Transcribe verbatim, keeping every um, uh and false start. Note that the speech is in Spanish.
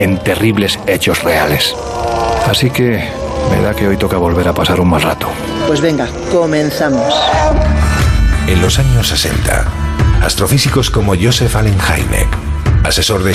en terribles hechos reales. Así que me da que hoy toca volver a pasar un mal rato. Pues venga, comenzamos. En los años sesenta, astrofísicos como Joseph Allen Hynek, asesor de